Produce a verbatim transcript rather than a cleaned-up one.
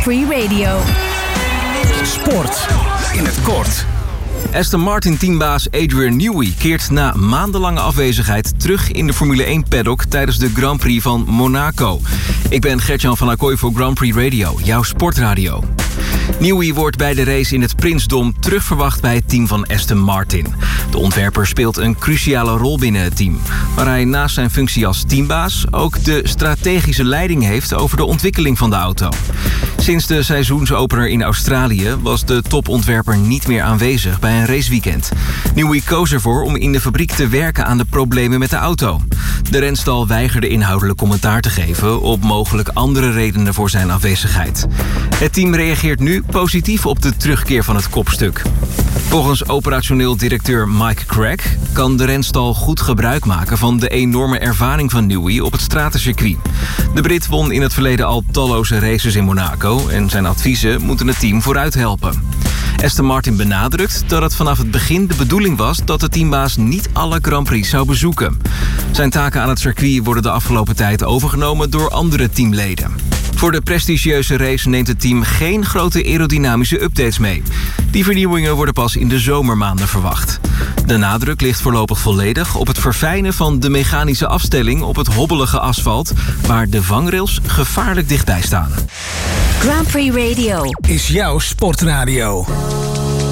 Prix Radio. Sport in het kort. Aston Martin teambaas Adrian Newey keert na maandenlange afwezigheid terug in de Formule één paddock tijdens de Grand Prix van Monaco. Ik ben Gertjan van Acquoy voor Grand Prix Radio, jouw sportradio. Newey wordt bij de race in het Prinsdom terugverwacht bij het team van Aston Martin. De ontwerper speelt een cruciale rol binnen het team, waar hij naast zijn functie als teambaas ook de strategische leiding heeft over de ontwikkeling van de auto. Sinds de seizoensopener in Australië was de topontwerper niet meer aanwezig bij een raceweekend. Newey koos ervoor om in de fabriek te werken aan de problemen met de auto. De renstal weigerde inhoudelijk commentaar te geven op mogelijk andere redenen voor zijn afwezigheid. Het team reageert nu positief op de terugkeer van het kopstuk. Volgens operationeel directeur Mike Crack kan de renstal goed gebruik maken van de enorme ervaring van Newey op het stratencircuit. De Brit won in het verleden al talloze races in Monaco en zijn adviezen moeten het team vooruit helpen. Aston Martin benadrukt dat het vanaf het begin de bedoeling was dat de teambaas niet alle Grand Prix zou bezoeken. Zijn taken aan het circuit worden de afgelopen tijd overgenomen door andere teamleden. Voor de prestigieuze race neemt het team geen grote aerodynamische updates mee. Die vernieuwingen worden pas in de zomermaanden verwacht. De nadruk ligt voorlopig volledig op het verfijnen van de mechanische afstelling op het hobbelige asfalt, waar de vangrails gevaarlijk dichtbij staan. Grand Prix Radio is jouw sportradio.